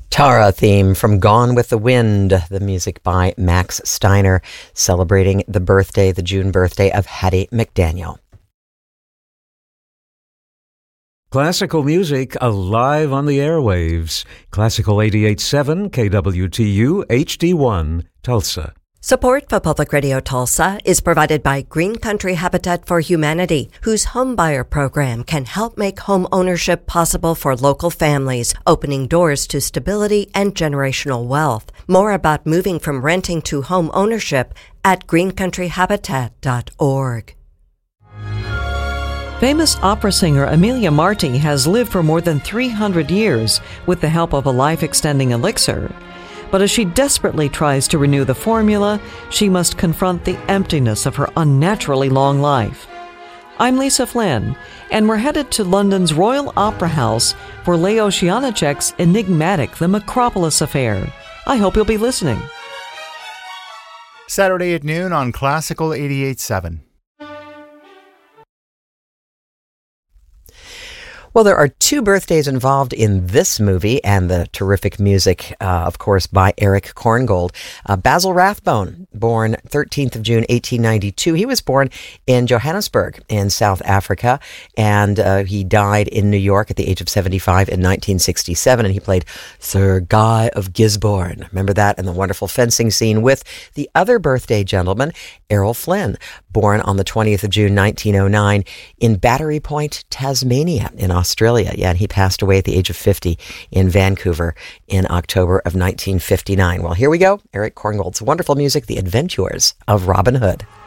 Tara theme from Gone with the Wind, the music by Max Steiner, celebrating the June birthday of Hattie McDaniel. Classical music alive on the airwaves. Classical 88.7 KWTU HD1, Tulsa. Support for Public Radio Tulsa is provided by Green Country Habitat for Humanity, whose homebuyer program can help make home ownership possible for local families, opening doors to stability and generational wealth. More about moving from renting to home ownership at greencountryhabitat.org. Famous opera singer Emilia Marti has lived for more than 300 years with the help of a life-extending elixir. But as she desperately tries to renew the formula, she must confront the emptiness of her unnaturally long life. I'm Lisa Flynn, and we're headed to London's Royal Opera House for Leo Janáček's enigmatic The Macropolis Affair. I hope you'll be listening. Saturday at noon on Classical 88.7. Well, there are two birthdays involved in this movie and the terrific music, of course, by Erich Korngold. Basil Rathbone, born 13th of June, 1892. He was born in Johannesburg in South Africa, and he died in New York at the age of 75 in 1967, and he played Sir Guy of Gisborne. Remember that? And the wonderful fencing scene with the other birthday gentleman, Errol Flynn, born on the 20th of June, 1909 in Battery Point, Tasmania, in Australia. Yeah, and he passed away at the age of 50 in Vancouver in October of 1959. Well, here we go. Erich Korngold's wonderful music, The Adventures of Robin Hood.